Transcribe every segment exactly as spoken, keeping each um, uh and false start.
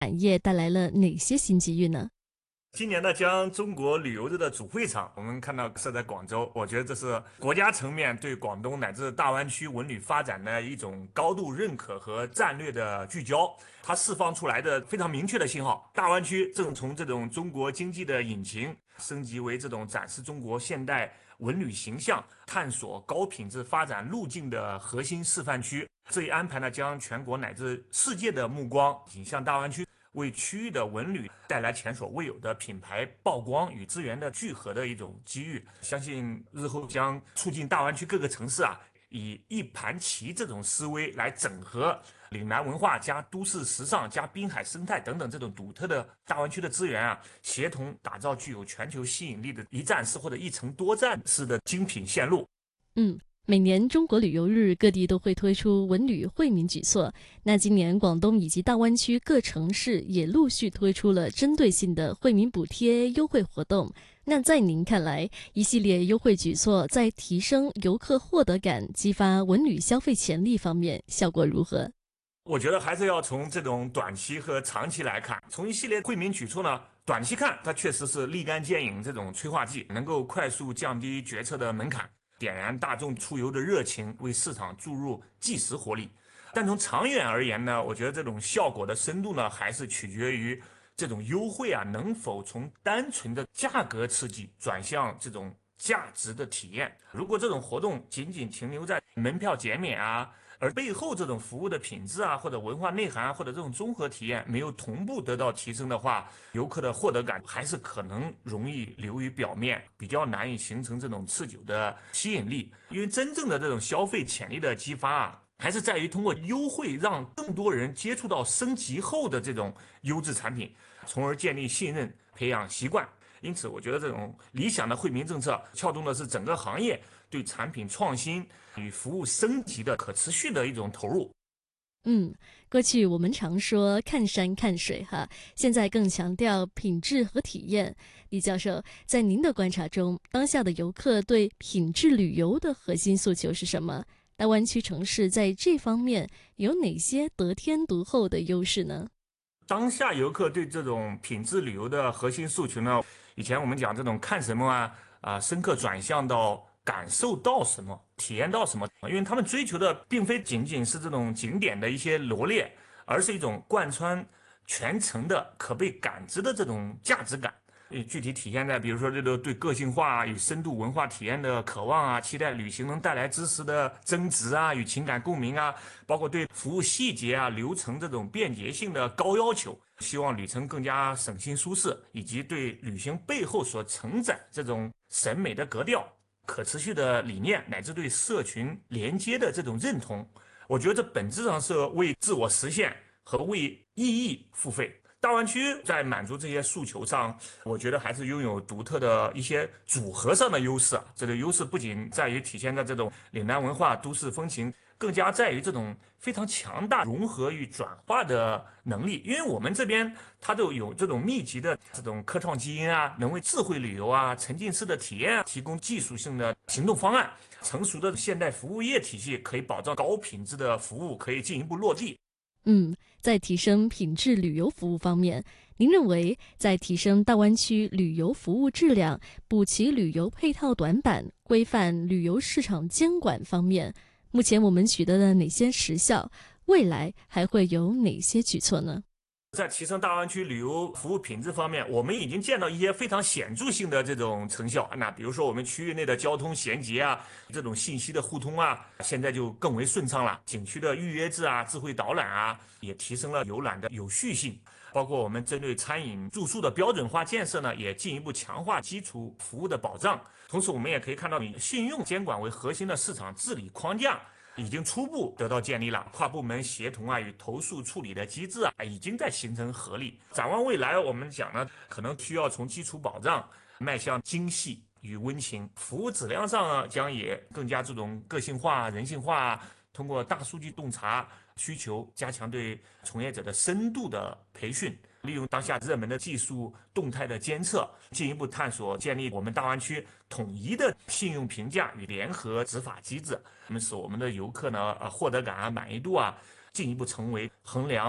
产业带来了哪些新机遇呢？ 今年呢，将中国旅游日的主会场，我们看到设在广州，我觉得这是国家层面对广东乃至大湾区文旅发展的一种高度认可和战略的聚焦。它释放出来的非常明确的信号，大湾区正从这种中国经济的引擎升级为这种展示中国现代文旅形象、探索高品质发展路径的核心示范区。这一安排呢，将全国乃至世界的目光引向大湾区，为区域的文旅带来前所未有的品牌曝光与资源的聚合的一种机遇。相信日后将促进大湾区各个城市啊，以一盘棋这种思维来整合岭南文化加都市时尚加滨海生态等等这种独特的大湾区的资源啊，协同打造具有全球吸引力的一站式或者一城多站式的精品线路。 嗯。每年中国旅游日，各地都会推出文旅惠民举措。那今年广东以及大湾区各城市也陆续推出了针对性的惠民补贴优惠活动。那在您看来，一系列优惠举措在提升游客获得感、激发文旅消费潜力方面效果如何？ 我觉得还是要从这种短期和长期来看。从一系列惠民举措呢，短期看，它确实是立竿见影这种催化剂，能够快速降低决策的门槛，点燃大众出游的热情，为市场注入即时活力。但从长远而言呢，我觉得这种效果的深度呢，还是取决于这种优惠啊，能否从单纯的价格刺激转向这种价值的体验。如果这种活动仅仅停留在门票减免啊，而背后这种服务的品质啊，或者文化内涵啊，或者这种综合体验没有同步得到提升的话，游客的获得感还是可能容易流于表面，比较难以形成这种持久的吸引力。因为真正的这种消费潜力的激发啊，还是在于通过优惠让更多人接触到升级后的这种优质产品，从而建立信任，培养习惯。因此，我觉得这种理想的惠民政策撬动的是整个行业对产品创新与服务升级的可持续的一种投入。 嗯，过去我们常说看山看水哈，现在更强调品质和体验。李教授，在您的观察中，当下的游客对品质旅游的核心诉求是什么？大湾区城市在这方面有哪些得天独厚的优势呢？ 当下游客对这种品质旅游的核心诉求呢，以前我们讲这种看什么啊啊，深刻转向到感受到什么，体验到什么，因为他们追求的并非仅仅是这种景点的一些罗列，而是一种贯穿全程的可被感知的这种价值感。具体体现在比如说这个对个性化与深度文化体验的渴望啊，期待旅行能带来知识的增值啊与情感共鸣啊，包括对服务细节啊流程这种便捷性的高要求，希望旅程更加省心舒适，以及对旅行背后所承载这种审美的格调、可持续的理念，乃至对社群连接的这种认同。我觉得这本质上是为自我实现和为意义付费。大湾区在满足这些诉求上，我觉得还是拥有独特的一些组合上的优势。这个优势不仅在于体现在这种岭南文化、都市风情，更加在于这种非常强大融合与转化的能力。因为我们这边它就有这种密集的这种科创基因啊，能为智慧旅游啊、沉浸式的体验啊提供技术性的行动方案。成熟的现代服务业体系可以保障高品质的服务可以进一步落地。 嗯，在提升品质旅游服务方面，您认为在提升大湾区旅游服务质量、补齐旅游配套短板、规范旅游市场监管方面，目前我们取得了哪些实效？未来还会有哪些举措呢？ 在提升大湾区旅游服务品质方面，我们已经见到一些非常显著性的这种成效。那比如说，我们区域内的交通衔接啊，这种信息的互通啊，现在就更为顺畅了。景区的预约制啊，智慧导览啊，也提升了游览的有序性。包括我们针对餐饮住宿的标准化建设呢，也进一步强化基础服务的保障。同时，我们也可以看到，以信用监管为核心的市场治理框架已经初步得到建立了，跨部门协同啊与投诉处理的机制啊已经在形成合力。展望未来，我们讲呢，可能需要从基础保障迈向精细与温情，服务质量上呢将也更加注重个性化、人性化，通过大数据洞察需求，加强对从业者的深度的培训。利用当下热门的技术动态的监测，进一步探索建立我们大湾区统一的信用评价与联合执法机制，那么使我们的游客呢，呃，获得感啊、满意度啊，进一步成为衡量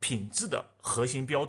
品质的核心标